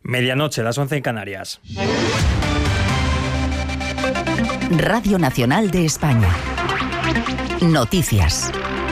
Medianoche, las 11 en Canarias. Radio Nacional de España. Noticias.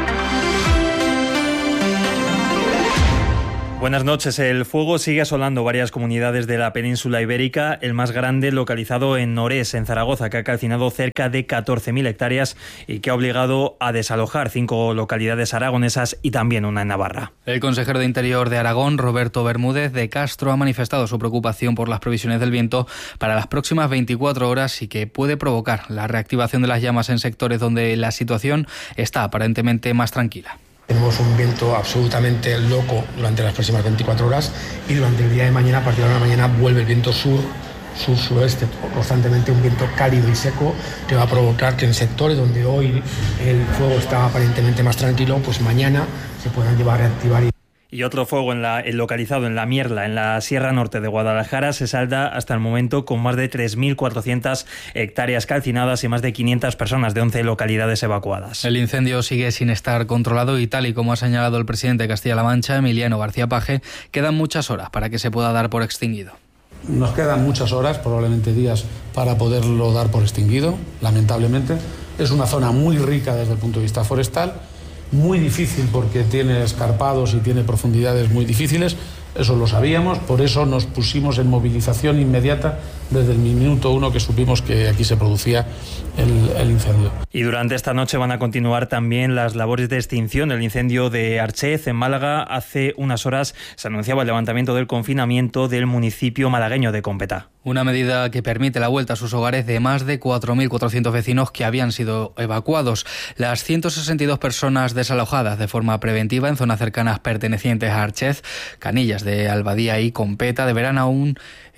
Buenas noches. El fuego sigue asolando varias comunidades de la península ibérica, el más grande localizado en Norés, en Zaragoza, que ha calcinado cerca de 14.000 hectáreas y que ha obligado a desalojar 5 localidades aragonesas y también una en Navarra. El consejero de Interior de Aragón, Roberto Bermúdez de Castro, ha manifestado su preocupación por las previsiones del viento para las próximas 24 horas y que puede provocar la reactivación de las llamas en sectores donde la situación está aparentemente más tranquila. Tenemos un viento absolutamente loco durante las próximas 24 horas y durante el día de mañana, a partir de la mañana, vuelve el viento sur-suroeste, constantemente un viento cálido y seco que va a provocar que en sectores donde hoy el fuego está aparentemente más tranquilo, pues mañana se puedan llevar a reactivar. Y otro fuego localizado en La Mierla, en la Sierra Norte de Guadalajara, se salda hasta el momento con más de 3.400 hectáreas calcinadas y más de 500 personas de 11 localidades evacuadas. El incendio sigue sin estar controlado y, tal y como ha señalado el presidente de Castilla-La Mancha, Emiliano García Paje, quedan muchas horas para que se pueda dar por extinguido. Nos quedan muchas horas, probablemente días, para poderlo dar por extinguido, lamentablemente. Es una zona muy rica desde el punto de vista forestal, muy difícil porque tiene escarpados y tiene profundidades muy difíciles, eso lo sabíamos, por eso nos pusimos en movilización inmediata desde el minuto 1 que supimos que aquí se producía el incendio. Y durante esta noche van a continuar también las labores de extinción del incendio de Archez, en Málaga. Hace unas horas se anunciaba el levantamiento del confinamiento del municipio malagueño de Competá. Una medida que permite la vuelta a sus hogares de más de 4.400 vecinos que habían sido evacuados. Las 162 personas desalojadas de forma preventiva en zonas cercanas pertenecientes a Archez, Canillas de Albadía y Competa deberán aún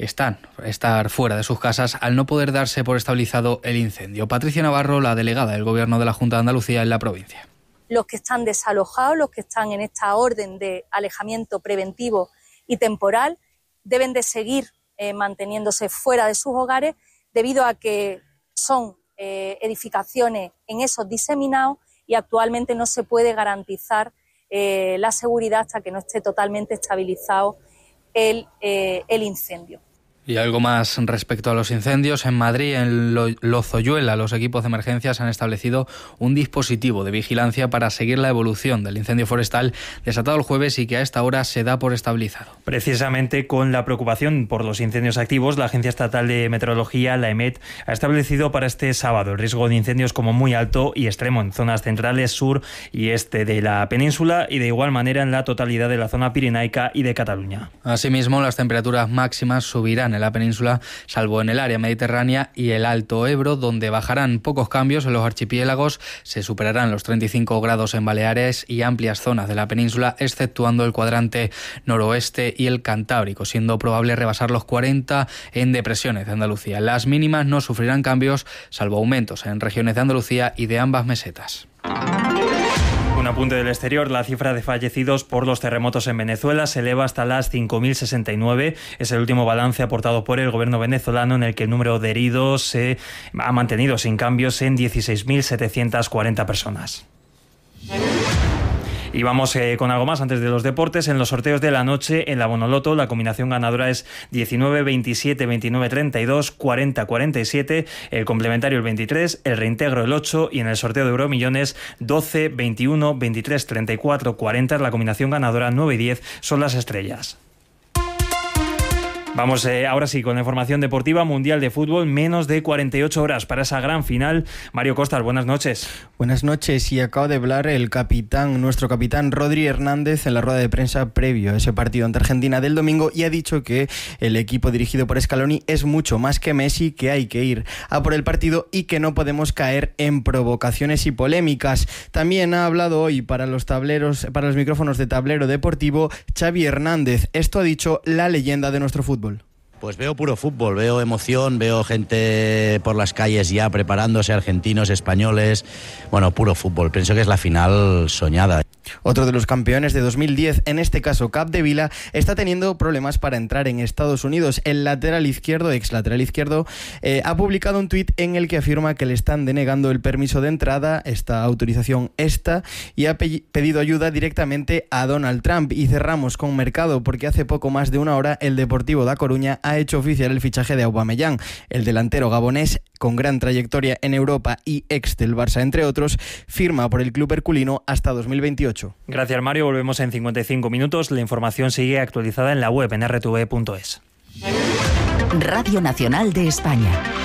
estar fuera de sus casas al no poder darse por estabilizado el incendio. Patricia Navarro, la delegada del Gobierno de la Junta de Andalucía en la provincia. Los que están desalojados, los que están en esta orden de alejamiento preventivo y temporal, deben de seguir manteniéndose fuera de sus hogares debido a que son edificaciones en esos diseminados y actualmente no se puede garantizar la seguridad hasta que no esté totalmente estabilizado el incendio. Y algo más respecto a los incendios. En Madrid, en Lozoyuela, los equipos de emergencias han establecido un dispositivo de vigilancia para seguir la evolución del incendio forestal desatado el jueves y que a esta hora se da por estabilizado. Precisamente con la preocupación por los incendios activos, la Agencia Estatal de Meteorología, la EMET, ha establecido para este sábado el riesgo de incendios como muy alto y extremo en zonas centrales, sur y este de la península y de igual manera en la totalidad de la zona pirenaica y de Cataluña. Asimismo, las temperaturas máximas subirán en la península, salvo en el área mediterránea y el Alto Ebro, donde bajarán pocos cambios en los archipiélagos, se superarán los 35 grados en Baleares y amplias zonas de la península, exceptuando el cuadrante noroeste y el Cantábrico, siendo probable rebasar los 40 en depresiones de Andalucía. Las mínimas no sufrirán cambios, salvo aumentos en regiones de Andalucía y de ambas mesetas. Un apunte del exterior, la cifra de fallecidos por los terremotos en Venezuela se eleva hasta las 5.069. Es el último balance aportado por el gobierno venezolano, en el que el número de heridos se ha mantenido sin cambios en 16.740 personas. Y vamos con algo más antes de los deportes. En los sorteos de la noche, en la Bonoloto, la combinación ganadora es 19, 27, 29, 32, 40, 47, el complementario el 23, el reintegro el 8 y en el sorteo de Euromillones 12, 21, 23, 34, 40 es la combinación ganadora, 9 y 10 son las estrellas. Vamos ahora sí con la información deportiva. Mundial de fútbol, menos de 48 horas para esa gran final. Mario Costas, buenas noches. Buenas noches, y acaba de hablar nuestro capitán Rodri Hernández en la rueda de prensa previo a ese partido ante Argentina del domingo, y ha dicho que el equipo dirigido por Scaloni es mucho más que Messi, que hay que ir a por el partido y que no podemos caer en provocaciones y polémicas. También ha hablado hoy para los micrófonos de Tablero Deportivo Xavi Hernández. Esto ha dicho la leyenda de nuestro fútbol. Pues veo puro fútbol, veo emoción, veo gente por las calles ya preparándose, argentinos, españoles, bueno, puro fútbol. Pienso que es la final soñada. Otro de los campeones de 2010, en este caso Capdevila, está teniendo problemas para entrar en Estados Unidos. El lateral izquierdo, ex lateral izquierdo, ha publicado un tuit en el que afirma que le están denegando el permiso de entrada, esta autorización y ha pedido ayuda directamente a Donald Trump. Y cerramos con mercado, porque hace poco más de una hora el Deportivo da Coruña ha hecho oficial el fichaje de Aubameyang. El delantero gabonés, con gran trayectoria en Europa y ex del Barça entre otros, firma por el club herculino hasta 2028. Gracias, Mario. Volvemos en 55 minutos. La información sigue actualizada en la web en rtv.es. Radio Nacional de España.